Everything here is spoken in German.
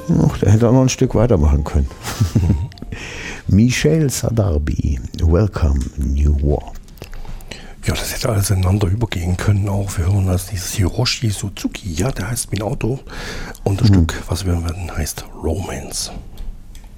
Ach, der hätte auch noch ein Stück weitermachen können. Michel Sadarbi, Welcome New World. Ja, das hätte alles ineinander übergehen können auch. Wir hören als dieses Hiroshi Suzuki, ja, der heißt wie ein Auto. Und das Stück, was wir werden, heißt Romance.